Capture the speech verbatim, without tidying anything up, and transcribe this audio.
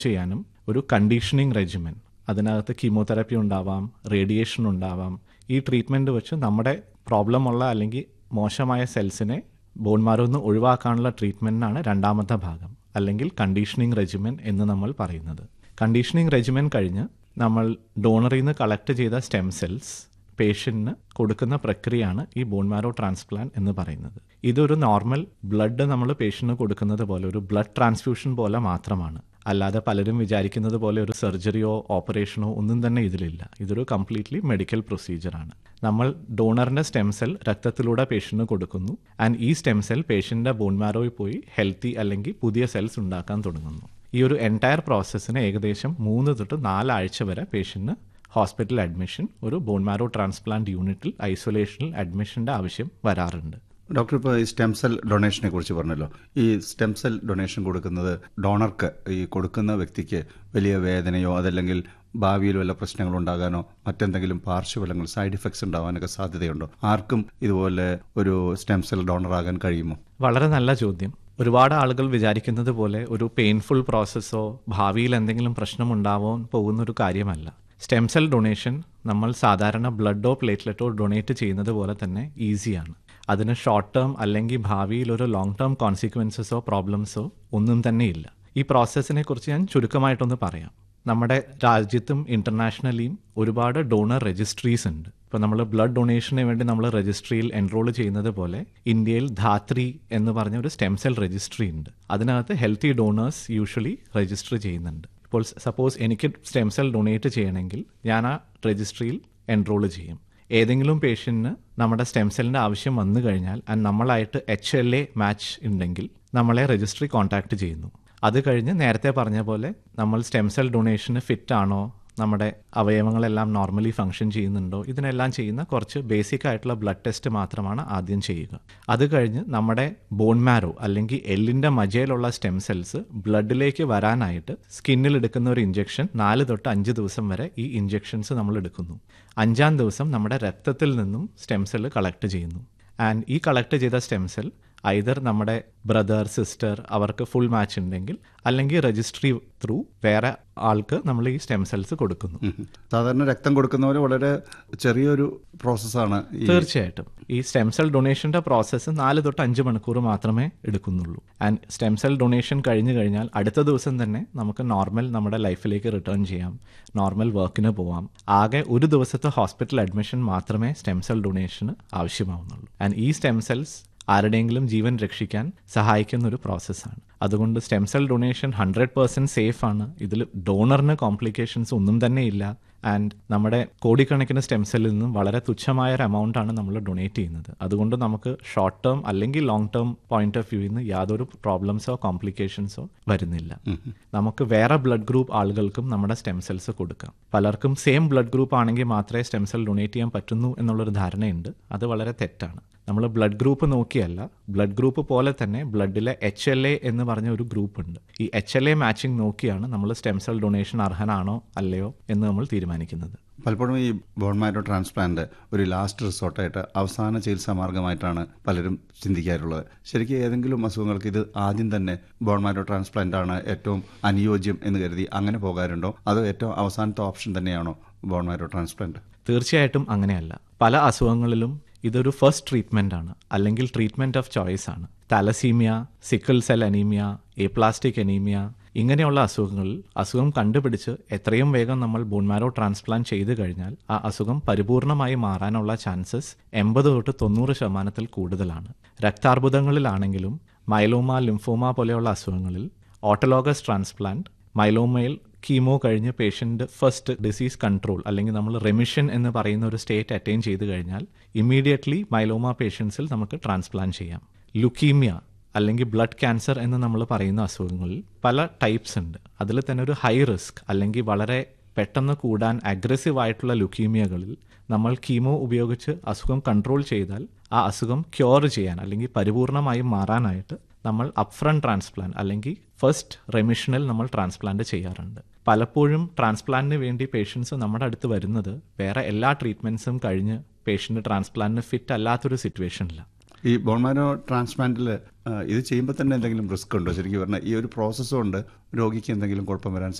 ചെയ്യാനും ഒരു conditioning regimen, അതിനകത്ത് കീമോതെറാപ്പി ഉണ്ടാവാം, റേഡിയേഷൻ ഉണ്ടാവാം. ഈ ട്രീറ്റ്മെൻറ്റ് വെച്ച് നമ്മുടെ പ്രോബ്ലം ഉള്ള അല്ലെങ്കിൽ മോശമായ സെൽസിനെ ബോൺ മാരോയിൽ നിന്ന് ഒഴിവാക്കാനുള്ള ട്രീറ്റ്മെൻറ്റിനാണ് രണ്ടാമത്തെ ഭാഗം, അല്ലെങ്കിൽ കണ്ടീഷനിങ് റെജിമെൻ എന്ന് നമ്മൾ പറയുന്നത്. കണ്ടീഷനിങ് റെജിമെൻ കഴിഞ്ഞ് നമ്മൾ ഡോണറിൽ നിന്ന് കളക്ട് ചെയ്ത സ്റ്റെം സെൽസ് പേഷ്യൻറ്റിന് കൊടുക്കുന്ന പ്രക്രിയയാണ് ഈ ബോൺ മാരോ ട്രാൻസ്പ്ലാന്റ് എന്ന് പറയുന്നത്. ഇതൊരു നോർമൽ ബ്ലഡ് നമ്മൾ പേഷ്യൻറ്റിന് കൊടുക്കുന്നത് പോലെ ഒരു ബ്ലഡ് ട്രാൻസ്ഫ്യൂഷൻ പോലെ മാത്രമാണ്. അല്ലാതെ പലരും വിചാരിക്കുന്നത് പോലെ ഒരു സർജറിയോ ഓപ്പറേഷനോ ഒന്നും തന്നെ ഇതിലില്ല. ഇതൊരു കംപ്ലീറ്റ്ലി മെഡിക്കൽ പ്രൊസീജിയറാണ്. നമ്മൾ ഡോണറിൻ്റെ സ്റ്റെം സെൽ രക്തത്തിലൂടെ പേഷ്യൻറ്റിന് കൊടുക്കുന്നു. ആൻഡ് ഈ സ്റ്റെം സെൽ പേഷ്യൻ്റെ ബോൺ മാരോയിൽ പോയി ഹെൽത്തി അല്ലെങ്കിൽ പുതിയ സെൽസ് ഉണ്ടാക്കാൻ തുടങ്ങുന്നു. ഈ ഒരു എൻറ്റയർ പ്രോസസ്സിന് ഏകദേശം മൂന്ന് തൊട്ട് നാലാഴ്ച വരെ പേഷ്യൻറ്റിന് ഹോസ്പിറ്റൽ അഡ്മിഷൻ, ഒരു ബോൺ മാരോ ട്രാൻസ്പ്ലാന്റ് യൂണിറ്റിൽ ഐസൊലേഷനിൽ അഡ്മിഷൻ്റെ ആവശ്യം വരാറുണ്ട്. ഡോക്ടർ, ഇപ്പോൾ ഈ സ്റ്റെം സെൽ ഡൊണേഷനെ കുറിച്ച് പറഞ്ഞല്ലോ. ഈ സ്റ്റെം സെൽ ഡൊണേഷൻ കൊടുക്കുന്നത് ഡോണർക്ക്, ഈ കൊടുക്കുന്ന വ്യക്തിക്ക് വലിയ വേദനയോ അതല്ലെങ്കിൽ ഭാവിയിൽ വല്ല പ്രശ്നങ്ങൾ ഉണ്ടാകാനോ മറ്റെന്തെങ്കിലും പാർശ്വഫലങ്ങൾ, സൈഡ് ഇഫക്ട്സ് ഉണ്ടാവാനൊക്കെ സാധ്യതയുണ്ടോ? ആർക്കും ഇതുപോലെ ഒരു സ്റ്റെം സെൽ ഡോണറാകാൻ കഴിയുമോ? വളരെ നല്ല ചോദ്യം. ഒരുപാട് ആളുകൾ വിചാരിക്കുന്നത് പോലെ ഒരു പെയിൻഫുൾ പ്രോസസ്സോ ഭാവിയിൽ എന്തെങ്കിലും പ്രശ്നമുണ്ടാവാൻ പോകുന്നൊരു കാര്യമല്ല. സ്റ്റെം സെൽ ഡൊണേഷൻ നമ്മൾ സാധാരണ ബ്ലഡോ പ്ലേറ്റ്ലെറ്റോ ഡൊണേറ്റ് ചെയ്യുന്നത് പോലെ തന്നെ ഈസിയാണ്. അതിന് ഷോർട്ട് ടേം അല്ലെങ്കിൽ ഭാവിയിൽ ഒരു ലോങ് ടേം കോൺസിക്വൻസസോ പ്രോബ്ലംസോ ഒന്നും തന്നെ ഇല്ല. ഈ പ്രോസസ്സിനെ കുറിച്ച് ഞാൻ ചുരുക്കമായിട്ടൊന്ന് പറയാം. നമ്മുടെ രാജ്യത്തും ഇൻ്റർനാഷണലിയും ഒരുപാട് ഡോണർ രജിസ്ട്രീസ് ഉണ്ട്. ഇപ്പോൾ നമ്മൾ ബ്ലഡ് ഡൊണേഷന് വേണ്ടി നമ്മൾ രജിസ്ട്രിയിൽ എൻറോൾ ചെയ്യുന്നത് പോലെ ഇന്ത്യയിൽ ധാത്രി എന്ന് പറഞ്ഞ ഒരു സ്റ്റെം സെൽ രജിസ്ട്രി ഉണ്ട്. അതിനകത്ത് ഹെൽത്തി ഡോണേഴ്സ് യൂഷ്വലി രജിസ്റ്റർ ചെയ്യുന്നുണ്ട്. ഇപ്പോൾ സപ്പോസ് എനിക്ക് സ്റ്റെം സെൽ ഡൊണേറ്റ് ചെയ്യണമെങ്കിൽ ഞാൻ ആ രജിസ്ട്രിയിൽ എൻറോൾ ചെയ്യും. ഏതെങ്കിലും പേഷ്യൻറ്റിന് നമ്മുടെ സ്റ്റെം സെല്ലിൻ്റെ ആവശ്യം വന്നു കഴിഞ്ഞാൽ ആൻഡ് നമ്മളായിട്ട് എച്ച് എൽ എ മാച്ച് ഉണ്ടെങ്കിൽ നമ്മളെ രജിസ്ട്രി കോൺടാക്ട് ചെയ്യുന്നു. അത് കഴിഞ്ഞ് നേരത്തെ പറഞ്ഞ പോലെ നമ്മൾ സ്റ്റെം സെൽ ഡൊണേഷന് ഫിറ്റ് ആണോ, നമ്മുടെ അവയവങ്ങളെല്ലാം നോർമലി ഫങ്ഷൻ ചെയ്യുന്നുണ്ടോ, ഇതിനെല്ലാം ചെയ്യുന്ന കുറച്ച് ബേസിക് ആയിട്ടുള്ള ബ്ലഡ് ടെസ്റ്റ് മാത്രമാണ് ആദ്യം ചെയ്യുക. അത് കഴിഞ്ഞ് നമ്മുടെ ബോൺ മാരോ അല്ലെങ്കിൽ എല്ലിൻ്റെ മജയിലുള്ള സ്റ്റെം സെൽസ് ബ്ലഡിലേക്ക് വരാനായിട്ട് സ്കിന്നിൽ എടുക്കുന്ന ഒരു ഇഞ്ചെക്ഷൻ നാല് തൊട്ട് അഞ്ച് ദിവസം വരെ ഈ ഇഞ്ചെക്ഷൻസ് നമ്മൾ എടുക്കുന്നു. അഞ്ചാം ദിവസം നമ്മുടെ രക്തത്തിൽ നിന്നും സ്റ്റെം സെൽ കളക്ട് ചെയ്യുന്നു. ആൻഡ് ഈ കളക്ട് ചെയ്ത സ്റ്റെം സെൽ ഐദർ നമ്മുടെ ബ്രദർ സിസ്റ്റർ അവർക്ക് ഫുൾ മാച്ച് ഉണ്ടെങ്കിൽ അല്ലെങ്കിൽ രജിസ്ട്രി ത്രൂ വേറെ ആൾക്ക് നമ്മൾ ഈ സ്റ്റെം സെൽസ് കൊടുക്കുന്നു. സാധാരണ രക്തം കൊടുക്കുന്ന പോലെ വളരെ ചെറിയൊരു പ്രോസസ്സാണ്. തീർച്ചയായിട്ടും ഈ സ്റ്റെം സെൽ ഡൊണേഷൻ്റെ പ്രോസസ്സ് നാല് തൊട്ട് അഞ്ച് മണിക്കൂർ മാത്രമേ എടുക്കുന്നുള്ളൂ. ആൻഡ് സ്റ്റെം സെൽ ഡൊണേഷൻ കഴിഞ്ഞു കഴിഞ്ഞാൽ അടുത്ത ദിവസം തന്നെ നമുക്ക് നോർമൽ നമ്മുടെ ലൈഫിലേക്ക് റിട്ടേൺ ചെയ്യാം, നോർമൽ വർക്കിന് പോവാം. ആകെ ഒരു ദിവസത്തെ ഹോസ്പിറ്റൽ അഡ്മിഷൻ മാത്രമേ സ്റ്റെം സെൽ ഡൊണേഷന് ആവശ്യമാവുന്നുള്ളൂ. ആൻഡ് ഈ സ്റ്റെം സെൽസ് ആരുടെയെങ്കിലും ജീവൻ രക്ഷിക്കാൻ സഹായിക്കുന്ന ഒരു പ്രോസസ്സാണ്. അതുകൊണ്ട് stem cell donation hundred percent safe ആണ്. ഇതിൽ ഡോണറിന് കോംപ്ലിക്കേഷൻസ് ഒന്നും തന്നെ ഇല്ല. ആൻഡ് നമ്മുടെ കോടിക്കണക്കിന് സ്റ്റെം സെല്ലിൽ നിന്നും വളരെ തുച്ഛമായ ഒരു എമൗണ്ടാണ് നമ്മൾ ഡൊണേറ്റ് ചെയ്യുന്നത്. അതുകൊണ്ട് നമുക്ക് ഷോർട്ട് ടേം അല്ലെങ്കിൽ ലോങ് ടേം പോയിന്റ് ഓഫ് വ്യൂവിൽ നിന്ന് യാതൊരു പ്രോബ്ലംസോ കോംപ്ലിക്കേഷൻസോ വരുന്നില്ല. നമുക്ക് വേറെ ബ്ലഡ് ഗ്രൂപ്പ് ആളുകൾക്കും നമ്മുടെ സ്റ്റെം സെൽസ് കൊടുക്കാം. പലർക്കും സെയിം ബ്ലഡ് ഗ്രൂപ്പ് ആണെങ്കിൽ മാത്രമേ സ്റ്റെം സെൽ ഡൊണേറ്റ് ചെയ്യാൻ പറ്റുന്നു എന്നുള്ളൊരു ധാരണയുണ്ട്. അത് വളരെ തെറ്റാണ്. നമ്മൾ ബ്ലഡ് ഗ്രൂപ്പ് നോക്കിയല്ല, ബ്ലഡ് ഗ്രൂപ്പ് പോലെ തന്നെ ബ്ലഡിലെ എച്ച് എൽ എ എന്ന് പറഞ്ഞ ഒരു ഗ്രൂപ്പ് ഉണ്ട്. ഈ എച്ച് എൽ എ മാച്ചിങ് നോക്കിയാണ് നമ്മൾ സ്റ്റെം സെൽ ഡൊണേഷൻ അർഹനാണോ അല്ലയോ എന്ന് നമ്മൾ തീരുമാനിക്കുന്നത്. പലപ്പോഴും ഈ ബോൺ മാരോ ട്രാൻസ്പ്ലാന്റ് ഒരു ലാസ്റ്റ് റിസോർട്ടായിട്ട് അവസാന ചികിത്സാ മാർഗമായിട്ടാണ് പലരും ചിന്തിക്കാറുള്ളത്. ശരിക്കും ഏതെങ്കിലും അസുഖങ്ങൾക്ക് ഇത് ആദ്യം തന്നെ ബോൺ മാരോ ട്രാൻസ്പ്ലാന്റ് ആണ് ഏറ്റവും അനുയോജ്യം എന്ന് കരുതി അങ്ങനെ പോകാറുണ്ടോ, അതോ ഏറ്റവും അവസാനത്തെ ഓപ്ഷൻ തന്നെയാണോ ബോൺ മാരോ ട്രാൻസ്പ്ലാന്റ്? തീർച്ചയായിട്ടും അങ്ങനെയല്ല. പല അസുഖങ്ങളിലും ഇതൊരു ഫസ്റ്റ് ട്രീറ്റ്മെൻ്റ് ആണ്, അല്ലെങ്കിൽ ട്രീറ്റ്മെൻറ്റ് ഓഫ് ചോയ്സ് ആണ്. Thalassaemia, sickle cell anaemia, aplastic anaemia ഇങ്ങനെയുള്ള അസുഖങ്ങളിൽ അസുഖം കണ്ടുപിടിച്ച് എത്രയും വേഗം നമ്മൾ ബോൺ മാരോ ട്രാൻസ്പ്ലാന്റ് ചെയ്തു കഴിഞ്ഞാൽ ആ അസുഖം പരിപൂർണമായി മാറാനുള്ള ചാൻസസ് എൺപത് തൊട്ട് തൊണ്ണൂറ് ശതമാനത്തിൽ കൂടുതലാണ്. രക്താർബുദങ്ങളിലാണെങ്കിലും മൈലോമ, ലിംഫോമ പോലെയുള്ള അസുഖങ്ങളിൽ ഓട്ടോലോഗസ് ട്രാൻസ്പ്ലാന്റ്, മൈലോമയിൽ കീമോ കഴിഞ്ഞ് പേഷ്യൻ്റ് ഫസ്റ്റ് ഡിസീസ് കൺട്രോൾ അല്ലെങ്കിൽ നമ്മൾ റെമിഷൻ എന്ന് പറയുന്ന ഒരു സ്റ്റേറ്റ് അറ്റൈൻ ചെയ്ത് കഴിഞ്ഞാൽ ഇമ്മീഡിയറ്റ്ലി മൈലോമ പേഷ്യൻസിൽ നമുക്ക് ട്രാൻസ്പ്ലാന്റ് ചെയ്യാം. ലുക്കീമിയ അല്ലെങ്കിൽ ബ്ലഡ് ക്യാൻസർ എന്ന് നമ്മൾ പറയുന്ന അസുഖങ്ങളിൽ പല ടൈപ്സ് ഉണ്ട്. അതിൽ തന്നെ ഒരു ഹൈ റിസ്ക് അല്ലെങ്കിൽ വളരെ പെട്ടെന്ന് കൂടാൻ അഗ്രസീവ് ആയിട്ടുള്ള ലുക്കീമിയകളിൽ നമ്മൾ കീമോ ഉപയോഗിച്ച് അസുഖം കൺട്രോൾ ചെയ്താൽ ആ അസുഖം ക്യൂർ ചെയ്യാൻ അല്ലെങ്കിൽ പരിപൂർണമായും മാറാനായിട്ട് നമ്മൾ അപ്ഫ്രണ്ട് ട്രാൻസ്പ്ലാന്റ് അല്ലെങ്കിൽ ഫസ്റ്റ് റെമിഷനിൽ നമ്മൾ ട്രാൻസ്പ്ലാന്റ് ചെയ്യാറുണ്ട്. പലപ്പോഴും ട്രാൻസ്പ്ലാന്റിന് വേണ്ടി പേഷ്യൻസ് നമ്മുടെ അടുത്ത് വരുന്നത് വേറെ എല്ലാ ട്രീറ്റ്മെൻറ്റ്സും കഴിഞ്ഞ് പേഷ്യൻ്റ് ട്രാൻസ്പ്ലാന്റിന് ഫിറ്റ് അല്ലാത്തൊരു സിറ്റുവേഷനിലാണ്. ഈ ബോൺമാരോ ട്രാൻസ്പ്ലാന്റിൽ ഇത് ചെയ്യുമ്പോൾ തന്നെ എന്തെങ്കിലും റിസ്ക് ഉണ്ടോ? ശരിക്കും പറഞ്ഞാൽ ഈ ഒരു പ്രോസസ്സ് കൊണ്ട് രോഗിക്ക് എന്തെങ്കിലും കുഴപ്പം വരാൻ